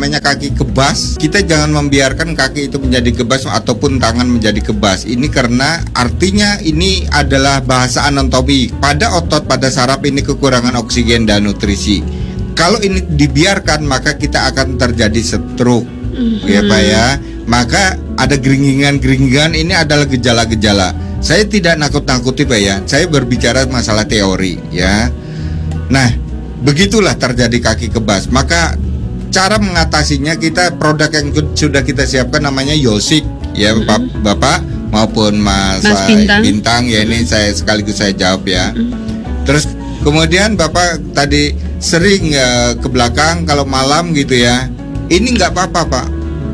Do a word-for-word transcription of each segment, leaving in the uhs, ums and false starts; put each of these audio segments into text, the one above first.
namanya kaki kebas, kita jangan membiarkan kaki itu menjadi kebas ataupun tangan menjadi kebas. Ini karena artinya ini adalah bahasa anatomi. Pada otot, pada saraf ini kekurangan oksigen dan nutrisi. Kalau ini dibiarkan maka kita akan terjadi stroke, mm-hmm. ya Pak ya. Maka ada geringingan-geringingan, ini adalah gejala-gejala. Saya tidak nakut-nakuti Pak ya. Saya berbicara masalah teori ya. Nah, begitulah terjadi kaki kebas. Maka cara mengatasinya, kita produk yang sudah kita siapkan namanya Yosik ya, mm-hmm. Bapak maupun Mas, Mas Bintang. Bintang ya, ini saya sekaligus saya jawab ya. Mm-hmm. Terus kemudian Bapak tadi sering ya, ke belakang kalau malam gitu ya. Ini nggak apa-apa Pak.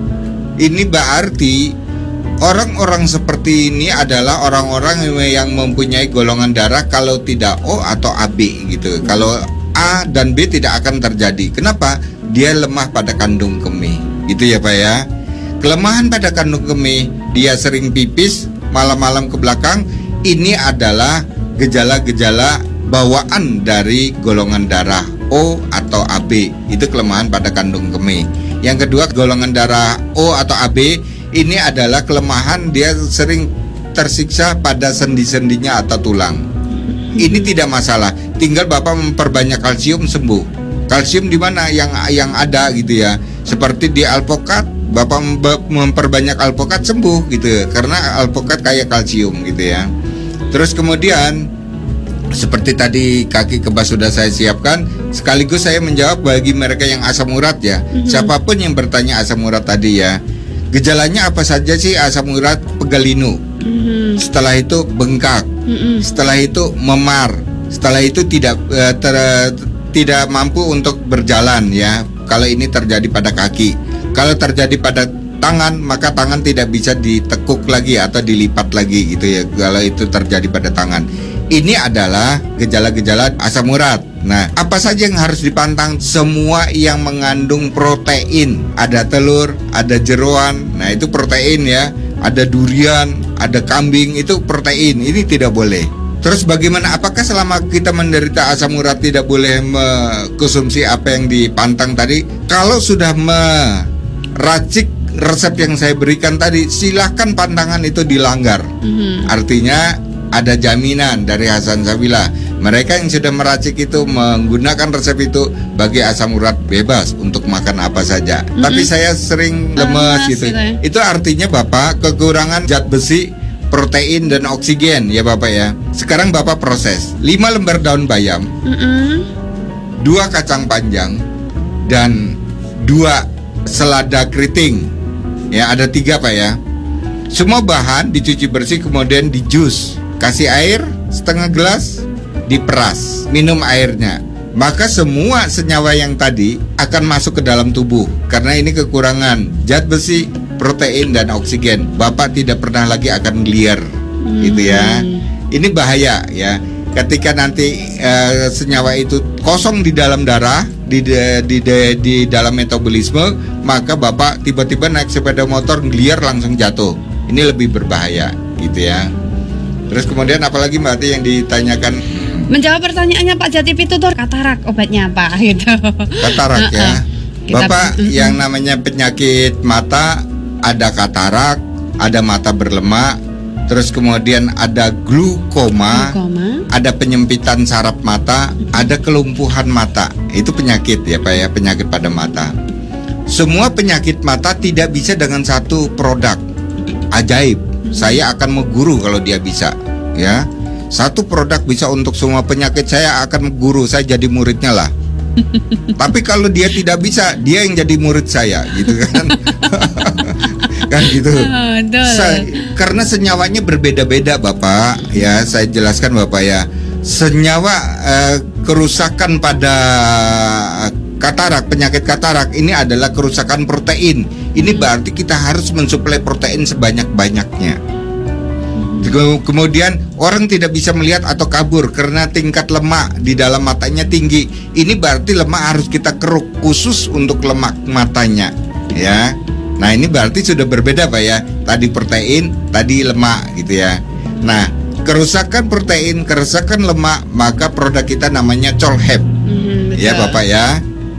Ini berarti orang-orang seperti ini adalah orang-orang yang mempunyai golongan darah kalau tidak O atau A B gitu. Kalau A dan B tidak akan terjadi. Kenapa? Dia lemah pada kandung kemih. Gitu ya Pak ya. Kelemahan pada kandung kemih, dia sering pipis malam-malam ke belakang. Ini adalah gejala-gejala bawaan dari golongan darah O atau A B. Itu kelemahan pada kandung kemih. Yang kedua, golongan darah O atau A B ini adalah kelemahan, dia sering tersiksa pada sendi-sendinya atau tulang. Ini tidak masalah, tinggal Bapak memperbanyak kalsium sembuh. Kalsium di mana yang yang ada gitu ya. Seperti di alpukat, Bapak memperbanyak alpukat sembuh gitu. Karena alpukat kaya kalsium gitu ya. Terus kemudian seperti tadi kaki kebas sudah saya siapkan, sekaligus saya menjawab bagi mereka yang asam urat ya. Mm-hmm. Siapapun yang bertanya asam urat tadi ya, gejalanya apa saja sih asam urat? Pegalinu. Mm-hmm. Setelah itu bengkak. Mm-hmm. Setelah itu memar. Setelah itu tidak uh, ter, tidak mampu untuk berjalan ya. Kalau ini terjadi pada kaki. Kalau terjadi pada tangan, maka tangan tidak bisa ditekuk lagi atau dilipat lagi gitu ya. Kalau itu terjadi pada tangan. Ini adalah gejala-gejala asam urat. Nah, apa saja yang harus dipantang? Semua yang mengandung protein. Ada telur, ada jeroan. Nah, itu protein ya. Ada durian, ada kambing, itu protein. Ini tidak boleh. Terus bagaimana? Apakah selama kita menderita asam urat tidak boleh mengkonsumsi apa yang dipantang tadi? Kalau sudah meracik resep yang saya berikan tadi, silahkan pantangan itu dilanggar. Mm-hmm. Artinya ada jaminan dari Hasan Sabila. Mereka yang sudah meracik itu menggunakan resep itu bagi asam urat bebas untuk makan apa saja. Mm-hmm. Tapi saya sering lemes gitu. Gitu. Itu artinya Bapak kekurangan zat besi, protein dan oksigen ya Bapak ya. Sekarang Bapak proses lima lembar daun bayam, mm-hmm. dua kacang panjang, dan dua selada keriting. Ya ada tiga Pak ya. Semua bahan dicuci bersih kemudian di jus. Kasih air setengah gelas, diperas, minum airnya. Maka semua senyawa yang tadi akan masuk ke dalam tubuh. Karena ini kekurangan zat besi, protein dan oksigen. Bapak tidak pernah lagi akan liar, hmm. gitu ya. Ini bahaya ya. Ketika nanti uh, senyawa itu kosong di dalam darah, di di, di di dalam metabolisme, maka Bapak tiba-tiba naik sepeda motor liar langsung jatuh. Ini lebih berbahaya, gitu ya. Terus kemudian apalagi Mbak Ati yang ditanyakan? Menjawab pertanyaannya Pak Jatip itu tuh katarak, obatnya apa gitu. Katarak ya. Bapak uh-uh. yang namanya penyakit mata, ada katarak, ada mata berlemak, terus kemudian ada glukoma, glukoma. Ada penyempitan saraf mata, ada kelumpuhan mata. Itu penyakit ya Pak ya, penyakit pada mata. Semua penyakit mata tidak bisa dengan satu produk. Ajaib. Saya akan mengguru kalau dia bisa ya. Satu produk bisa untuk semua penyakit, saya akan mengguru, saya jadi muridnya lah. Tapi kalau dia tidak bisa, dia yang jadi murid saya gitu kan. Kan gitu. Oh, saya, karena senyawanya berbeda-beda Bapak ya. Saya jelaskan Bapak ya. Senyawa eh, kerusakan pada katarak, penyakit katarak ini adalah kerusakan protein. Ini berarti kita harus mensuplai protein sebanyak-banyaknya. Kemudian orang tidak bisa melihat atau kabur karena tingkat lemak di dalam matanya tinggi. Ini berarti lemak harus kita keruk khusus untuk lemak matanya, ya. Nah ini berarti sudah berbeda Pak ya. Tadi protein, tadi lemak gitu ya. Nah kerusakan protein, kerusakan lemak, maka produk kita namanya Cholhep, mm-hmm, ya Bapak ya.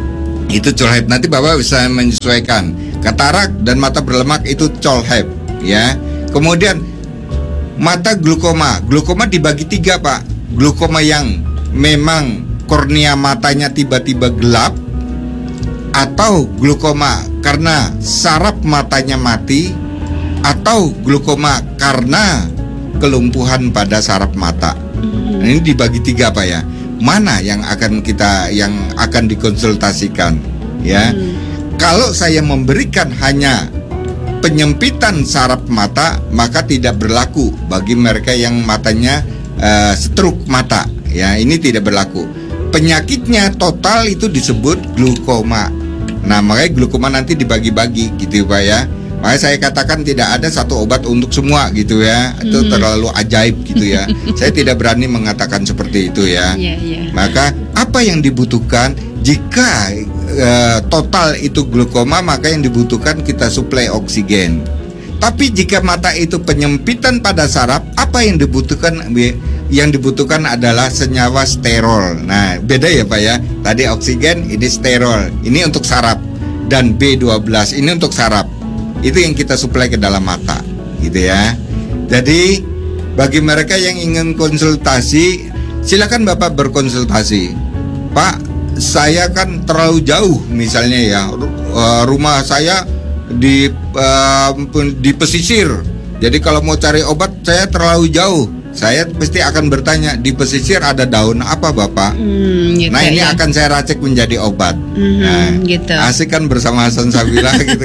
Itu colheb. Nanti Bapak bisa menyesuaikan. Katarak dan mata berlemak itu colheb, ya. Kemudian mata glukoma. Glukoma dibagi tiga, Pak. Glukoma yang memang kornea matanya tiba-tiba gelap, atau glukoma karena saraf matanya mati, atau glukoma karena kelumpuhan pada saraf mata. Nah, ini dibagi tiga, Pak, ya. Mana yang akan kita yang akan dikonsultasikan, ya? Hmm. Kalau saya memberikan hanya penyempitan saraf mata, maka tidak berlaku bagi mereka yang matanya uh, stroke mata, ya. Ini tidak berlaku. Penyakitnya total itu disebut glukoma. Nah, makanya glukoma nanti dibagi-bagi gitu, Pak, ya. Makanya saya katakan tidak ada satu obat untuk semua gitu, ya. Itu hmm. terlalu ajaib gitu, ya. Saya tidak berani mengatakan seperti itu, ya. Yeah, yeah. Maka apa yang dibutuhkan jika uh, total itu glukoma, maka yang dibutuhkan kita suplai oksigen. Tapi jika mata itu penyempitan pada saraf, apa yang dibutuhkan? Yang dibutuhkan adalah senyawa sterol. Nah, beda ya, Pak, ya. Tadi oksigen, ini sterol. Ini untuk saraf. Dan B dua belas ini untuk saraf. Itu yang kita suplai ke dalam mata, gitu ya. Jadi bagi mereka yang ingin konsultasi, silakan Bapak berkonsultasi. Pak, saya kan terlalu jauh misalnya, ya. Rumah saya di uh, di pesisir. Jadi kalau mau cari obat saya terlalu jauh. Saya pasti akan bertanya, di pesisir ada daun apa, Bapak? Hmm, gitu, nah ini ya. Akan saya racik menjadi obat. Hmm, nah, gitu. Asik kan bersama Hasan Sabila gitu.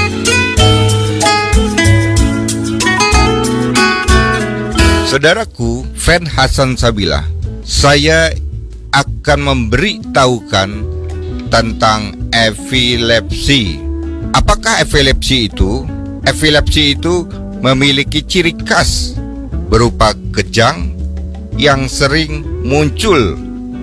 Saudaraku, fan Hasan Sabila, saya akan memberitahukan tentang epilepsi. Apakah epilepsi itu? Epilepsi itu memiliki ciri khas berupa kejang yang sering muncul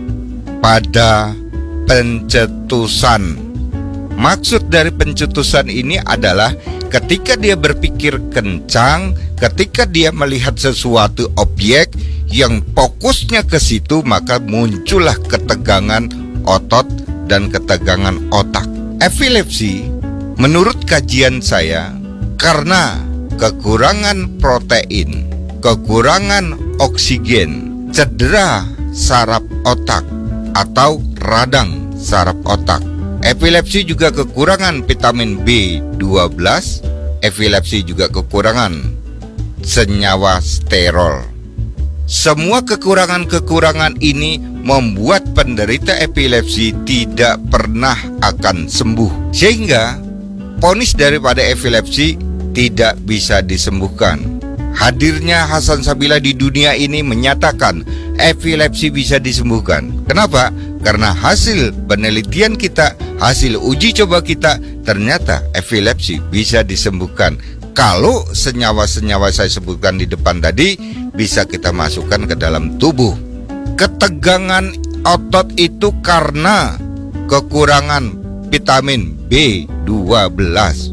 pada pencetusan. Maksud dari pencetusan ini adalah ketika dia berpikir kencang, ketika dia melihat sesuatu objek yang fokusnya ke situ, maka muncullah ketegangan otot dan ketegangan otak. Epilepsi, menurut kajian saya, karena kekurangan protein, kekurangan oksigen, cedera saraf otak atau radang saraf otak. Epilepsi juga kekurangan vitamin B dua belas, epilepsi juga kekurangan senyawa sterol. Semua kekurangan-kekurangan ini membuat penderita epilepsi tidak pernah akan sembuh, sehingga vonis daripada epilepsi tidak bisa disembuhkan. Hadirnya Hasan Sabila di dunia ini menyatakan epilepsi bisa disembuhkan. Kenapa? Karena hasil penelitian kita, hasil uji coba kita, ternyata epilepsi bisa disembuhkan. Kalau senyawa-senyawa saya sebutkan di depan tadi bisa kita masukkan ke dalam tubuh. Ketegangan otot itu karena kekurangan vitamin B dua belas.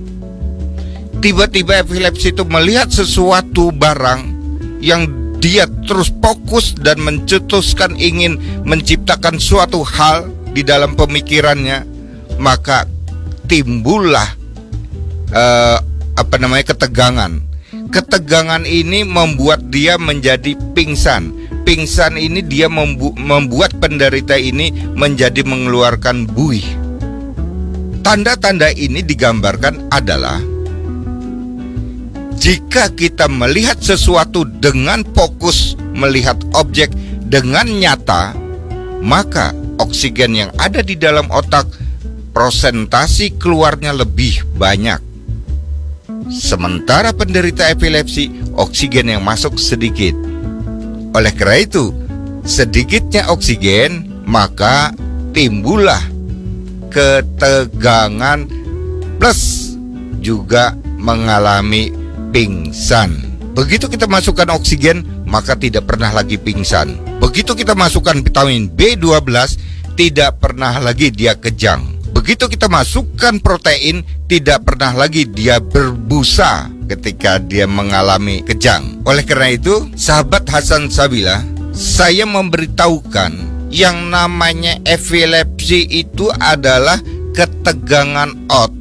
Tiba-tiba epilepsi itu melihat sesuatu barang yang dia terus fokus dan mencetuskan ingin menciptakan suatu hal di dalam pemikirannya, maka timbullah uh, apa namanya ketegangan. Ketegangan ini membuat dia menjadi pingsan. Pingsan ini dia membu- membuat penderita ini menjadi mengeluarkan buih. Tanda-tanda ini digambarkan adalah jika kita melihat sesuatu dengan fokus, melihat objek dengan nyata, maka oksigen yang ada di dalam otak prosentasi keluarnya lebih banyak. Sementara penderita epilepsi, oksigen yang masuk sedikit. Oleh karena itu, sedikitnya oksigen, maka timbullah ketegangan plus juga mengalami pingsan. Begitu kita masukkan oksigen, maka tidak pernah lagi pingsan. Begitu kita masukkan vitamin B dua belas, tidak pernah lagi dia kejang. Begitu kita masukkan protein, tidak pernah lagi dia berbusa ketika dia mengalami kejang. Oleh karena itu, sahabat Hasan Sabila, saya memberitahukan Yang namanya epilepsi itu adalah ketegangan otot